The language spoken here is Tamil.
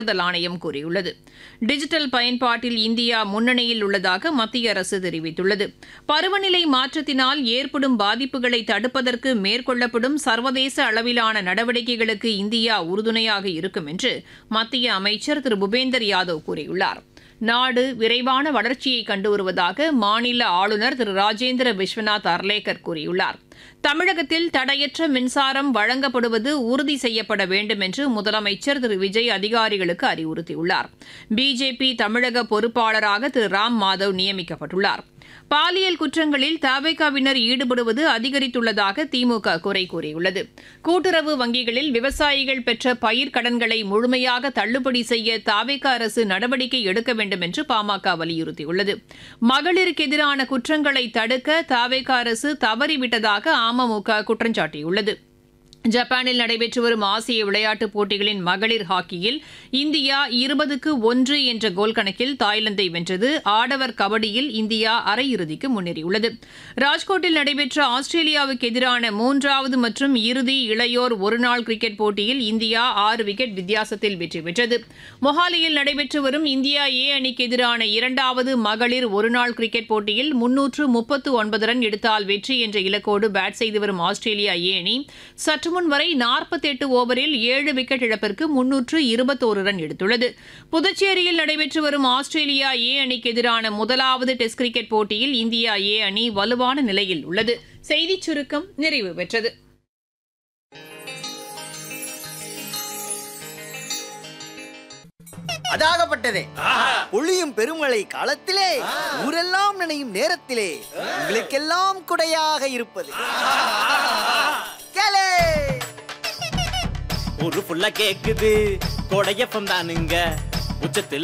தேர்தல் ஆணையம் கூறியுள்ளது. டிஜிட்டல் பயன்பாட்டில் இந்தியா முன்னணியில் உள்ளதாக மத்திய அரசு தெரிவித்துள்ளது. பருவநிலை மாற்றத்தினால் ஏற்படும் பாதிப்புகளை தடுப்பதற்கு மேற்கொள்ளப்படும் சர்வதேச அளவிலான நடவடிக்கைகளுக்கு இந்தியா உறுதுணையாக இருக்கும் என்று மத்திய அமைச்சர் திரு பூபேந்தர் யாதவ் கூறியுள்ளார். நாடு விரைவான வளர்ச்சியை கண்டு வருவதாக மாநில ஆளுநர் திரு ராஜேந்திர விஸ்வநாத் அர்லேக்கர் கூறியுள்ளார். தமிழகத்தில் தடையற்ற மின்சாரம் வழங்கப்படுவது உறுதி செய்யப்பட வேண்டும் என்று முதலமைச்சர் திரு விஜய் அதிகாரிகளுக்கு அறிவுறுத்தியுள்ளார். பிஜேபி தமிழக பொறுப்பாளராக திரு ராம் மாதவ் நியமிக்கப்பட்டுள்ளார். பாலியல் குற்றங்களில் தவேகாவினர் ஈடுபடுவது அதிகரித்துள்ளதாக திமுக குறை கூறியுள்ளது. கூட்டுறவு வங்கிகளில் விவசாயிகள் பெற்ற பயிர்க்கடன்களை முழுமையாக தள்ளுபடி செய்ய தவேகா அரசு நடவடிக்கை எடுக்க வேண்டும் என்று பாமக வலியுறுத்தியுள்ளது. மகளிருக்கு எதிரான குற்றங்களை தடுக்க தவேகா அரசு தவறிவிட்டதாக அமமுக குற்றம் சாட்டியுள்ளது. ஜப்பானில் நடைபெற்று வரும் ஆசிய விளையாட்டுப் போட்டிகளின் மகளிர் ஹாக்கியில் இந்தியா 20-1 என்ற கோல் கணக்கில் தாய்லாந்தை வென்றது. ஆடவர் கபடியில் இந்தியா அரையிறுதிக்கு முன்னேறியுள்ளது. ராஜ்கோட்டில் நடைபெற்ற ஆஸ்திரேலியாவுக்கு எதிரான 3வது மற்றும் இறுதி இளையோர் ஒருநாள் கிரிக்கெட் போட்டியில் இந்தியா 6 விக்கெட் வித்தியாசத்தில் வெற்றி பெற்றது. மொஹாலியில் நடைபெற்று வரும் இந்தியா ஏ அணிக்கு எதிரான 2வது மகளிர் ஒருநாள் கிரிக்கெட் போட்டியில் 339 ரன் எடுத்தால் வெற்றி என்ற இலக்கோடு பேட் செய்து வரும் ஆஸ்திரேலியா ஏ அணி சற்று முன் வரை 48 ஓவரில் 7 விக்கெட் இழப்பிற்கு 321 ரன் எடுத்துள்ளது. புதுச்சேரியில் நடைபெற்று வரும் ஆஸ்திரேலியா ஏ அணிக்கு எதிரான முதலாவது டெஸ்ட் கிரிக்கெட் போட்டியில் இந்தியா ஏ அணி வலுவான நிலையில் உள்ளது. செய்திச் சுருக்கம் நிறைவு பெற்றது. அதாகப்பட்டதே ஒளியும் பெருமழை காலத்திலே ஊரெல்லாம் நினையும் நேரத்திலே உங்களுக்கெல்லாம் குடையாக இருப்பது ஒரு புள்ள கேக்குது கொடையப்பம் தானுங்க உச்சத்தில்